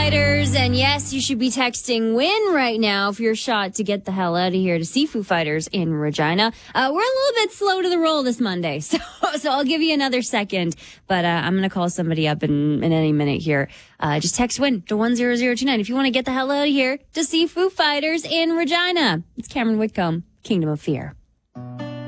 Fighters. And yes, you should be texting WIN right now for your shot to get the hell out of here to see Foo Fighters in Regina. We're a little bit slow to the roll this Monday, so I'll give you another second. But I'm going to call somebody up in any minute here. Just text WIN to 10029 if you want to get the hell out of here to see Foo Fighters in Regina. It's Cameron Whitcomb, Kingdom of Fear.